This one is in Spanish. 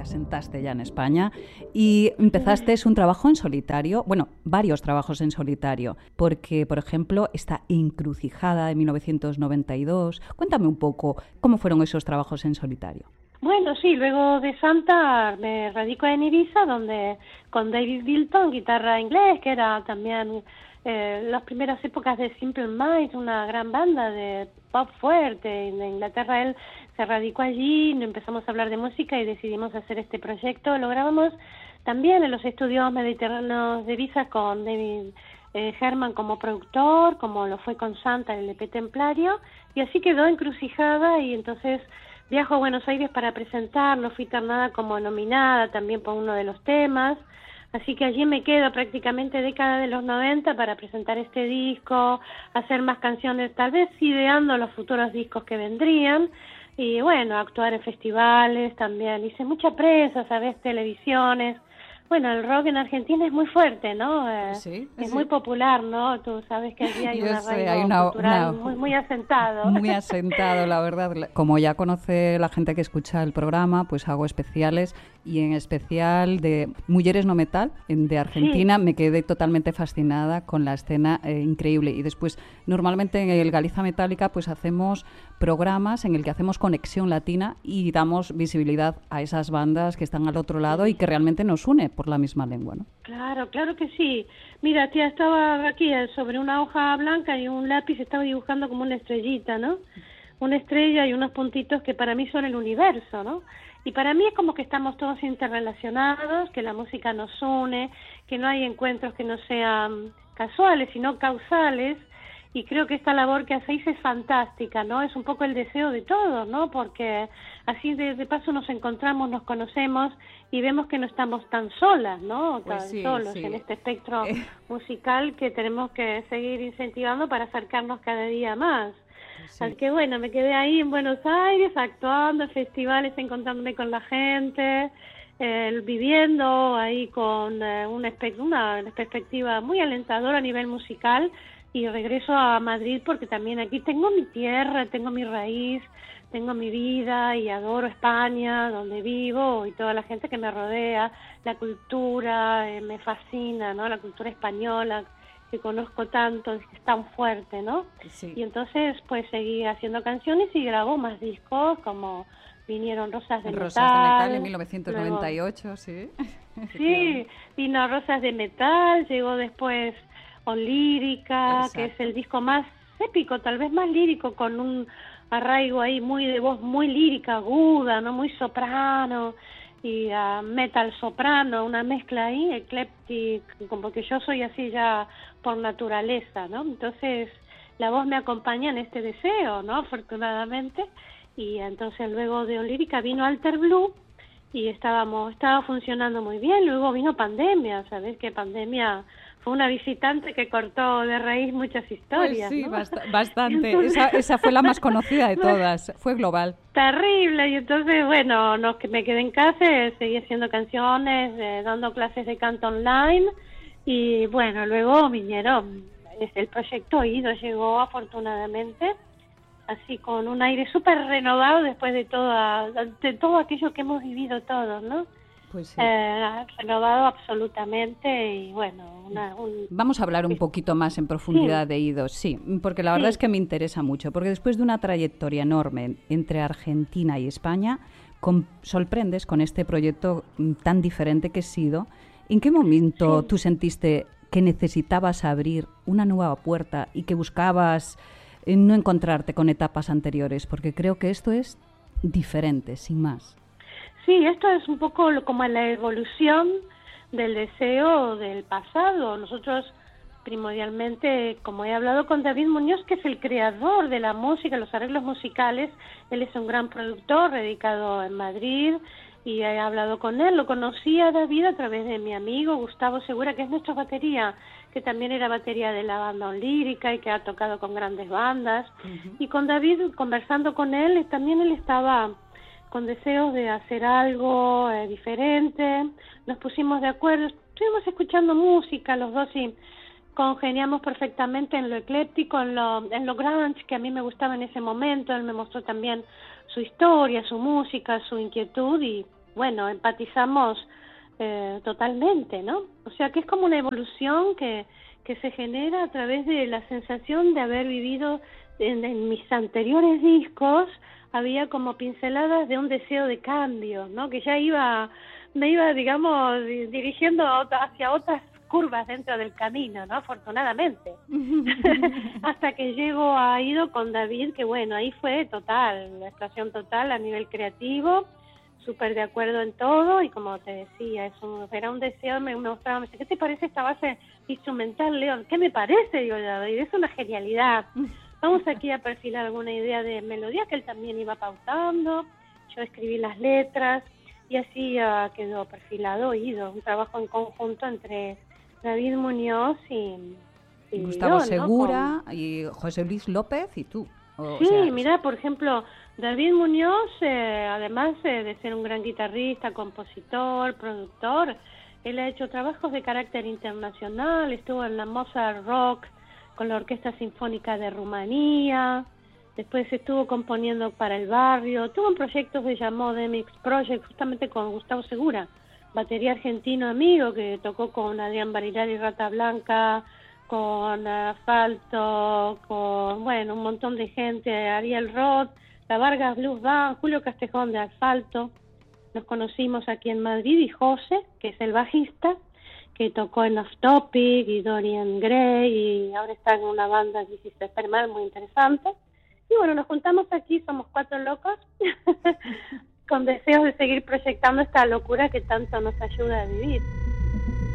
asentaste ya en España y empezaste un trabajo en solitario, bueno, varios trabajos en solitario, porque, por ejemplo, esta Encrucijada de 1992. Cuéntame un poco cómo fueron esos trabajos en solitario. Bueno, sí, luego de Santa me radico en Ibiza, donde con David Bilton, guitarra inglés, que era también las primeras épocas de Simple Minds, una gran banda de pop fuerte en Inglaterra. Él se radicó allí, empezamos a hablar de música y decidimos hacer este proyecto. Lo grabamos también en los estudios mediterráneos de Ibiza con David Herman como productor, como lo fue con Santa en el EP Templario, y así quedó Encrucijada. Y entonces viajo a Buenos Aires para presentarlo, fui ternada como nominada también por uno de los temas, así que allí me quedo prácticamente década de los 90 para presentar este disco, hacer más canciones, tal vez ideando los futuros discos que vendrían, y bueno, actuar en festivales también, hice mucha prensa, ¿sabes? Televisiones. Bueno, el rock en Argentina es muy fuerte, ¿no? Sí, es sí. muy popular, ¿no? Tú sabes que allí hay un arraigo hay cultural muy asentado. Muy asentado, la verdad. Como ya conoce la gente que escucha el programa, pues hago especiales y en especial de Mujeres no Metal, de Argentina. Sí. Me quedé totalmente fascinada con la escena, increíble. Y después, normalmente en el Galiza Metálica, pues hacemos programas en el que hacemos conexión latina y damos visibilidad a esas bandas que están al otro lado y que realmente nos une por la misma lengua, ¿no? Claro, claro que sí. Mira, tía, estaba aquí sobre una hoja blanca y un lápiz, estaba dibujando como una estrellita, ¿no? Una estrella y unos puntitos que para mí son el universo, ¿no? Y para mí es como que estamos todos interrelacionados, que la música nos une, que no hay encuentros que no sean casuales, sino causales. Y creo que esta labor que hacéis es fantástica, ¿no? Es un poco el deseo de todos, ¿no? Porque así de paso nos encontramos, nos conocemos y vemos que no estamos tan solas, ¿no? Pues tan sí, solos sí. En este espectro musical que tenemos que seguir incentivando para acercarnos cada día más. Sí. Así que bueno, me quedé ahí en Buenos Aires actuando en festivales, encontrándome con la gente, viviendo ahí con una perspectiva muy alentadora a nivel musical. Y regreso a Madrid porque también aquí tengo mi tierra, tengo mi raíz, tengo mi vida y adoro España, donde vivo, y toda la gente que me rodea, la cultura, me fascina, ¿no? La cultura española, que conozco tanto, es tan fuerte, ¿no? Sí. Y entonces pues seguí haciendo canciones y grabó más discos, como vinieron Rosas de Metal. Rosas de Metal en 1998, luego, sí. Sí, vino Rosas de Metal, llegó después Onlírica, que es el disco más épico, tal vez más lírico, con un arraigo ahí muy de voz muy lírica, aguda, no muy soprano, y metal soprano, una mezcla ahí, eclectic, como que yo soy así ya por naturaleza, ¿no? Entonces la voz me acompaña en este deseo, ¿no? Afortunadamente, y entonces luego de Onlírica vino Alter Blue, y estaba funcionando muy bien. Luego vino pandemia, ¿sabes? Que pandemia fue una visitante que cortó de raíz muchas historias, pues sí, ¿no? bastante. Entonces, esa fue la más conocida de todas, fue global. Terrible, y entonces, bueno, me quedé en casa, seguí haciendo canciones, dando clases de canto online, y bueno, luego vinieron, el proyecto Ido llegó afortunadamente, así con un aire súper renovado después de todo aquello que hemos vivido todos, ¿no? Pues sí. Renovado absolutamente y bueno... Vamos a hablar un poquito más en profundidad sí. de Ido, sí, porque la verdad es que me interesa mucho, porque después de una trayectoria enorme entre Argentina y España, sorprendes con este proyecto tan diferente que es Ido. ¿En qué momento tú sentiste que necesitabas abrir una nueva puerta y que buscabas no encontrarte con etapas anteriores? Porque creo que esto es diferente, sin más. Sí, esto es un poco como la evolución del deseo del pasado. Nosotros primordialmente, como he hablado con David Muñoz, que es el creador de la música, los arreglos musicales, él es un gran productor radicado en Madrid y he hablado con él, lo conocí a David a través de mi amigo Gustavo Segura, que es nuestra batería, que también era batería de la banda Onlírica y que ha tocado con grandes bandas. Y con David, conversando con él, también él estaba con deseos de hacer algo diferente, nos pusimos de acuerdo, estuvimos escuchando música los dos y congeniamos perfectamente en lo ecléptico, en lo grunge, que a mí me gustaba en ese momento. Él me mostró también su historia, su música, su inquietud y bueno, empatizamos totalmente, ¿no? O sea que es como una evolución que se genera a través de la sensación de haber vivido en mis anteriores discos, había como pinceladas de un deseo de cambio, ¿no? Que ya me iba, digamos, dirigiendo hacia otras curvas dentro del camino, ¿no? Afortunadamente. Hasta que llego a Ido con David, que bueno, ahí fue total, la explosión total a nivel creativo, súper de acuerdo en todo, y como te decía, era un deseo, me mostraba, me dice, ¿qué te parece esta base instrumental, León? ¿Qué me parece? Digo, David, es una genialidad. Vamos aquí a perfilar alguna idea de melodía que él también iba pautando, yo escribí las letras, y así quedó perfilado Ido, un trabajo en conjunto entre David Muñoz y Gustavo yo, Segura, ¿no? Y José Luis López y tú. Sí, mira, por ejemplo, David Muñoz, además de ser un gran guitarrista, compositor, productor, él ha hecho trabajos de carácter internacional, estuvo en la Mozart Rock con la Orquesta Sinfónica de Rumanía, después estuvo componiendo para el barrio, tuvo un proyecto que se llamó The Mix Project, justamente con Gustavo Segura, batería argentino amigo que tocó con Adrián Barilari y Rata Blanca, con Asfalto, con, bueno, un montón de gente, Ariel Roth, la Vargas Blues Band, Julio Castejón de Asfalto. Nos conocimos aquí en Madrid, y José, que es el bajista, que tocó en Off Topic y Dorian Gray, y ahora está en una banda que hiciste Espermal, muy interesante. Y bueno, nos juntamos aquí, somos 4 locos, con deseos de seguir proyectando esta locura que tanto nos ayuda a vivir.